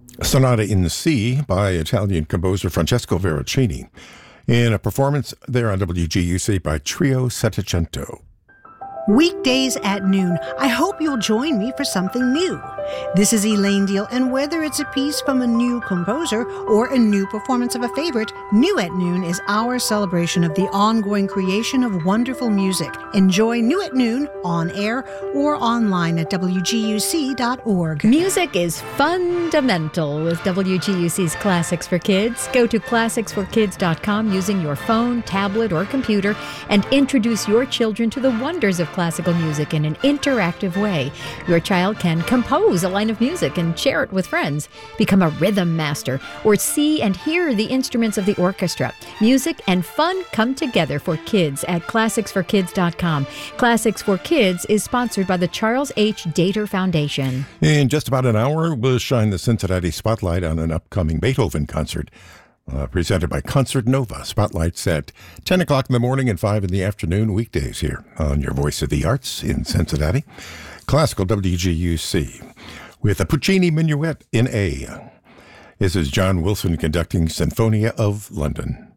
Sonata in C by Italian composer Francesco Veracini, in a performance there on WGUC by Trio Settecento. Weekdays at noon. I hope you'll join me for something new. This is Elaine Deal, and whether it's a piece from a new composer or a new performance of a favorite, New at Noon is our celebration of the ongoing creation of wonderful music. Enjoy New at Noon on air or online at WGUC.org. Music is fundamental with WGUC's Classics for Kids. Go to classicsforkids.com using your phone, tablet, or computer and introduce your children to the wonders of classical music in an interactive way. Your child can compose a line of music and share it with friends, become a rhythm master, or see and hear the instruments of the orchestra. Music and fun come together for kids at classicsforkids.com. Classics for Kids is sponsored by the Charles H. Dater Foundation. In just about an hour, we'll shine the Cincinnati spotlight on an upcoming Beethoven concert. Presented by Concert Nova. Spotlights at 10 o'clock in the morning and 5 in the afternoon, weekdays here on your Voice of the Arts in Cincinnati. Classical WGUC with a Puccini Minuet in A. This is John Wilson conducting Sinfonia of London.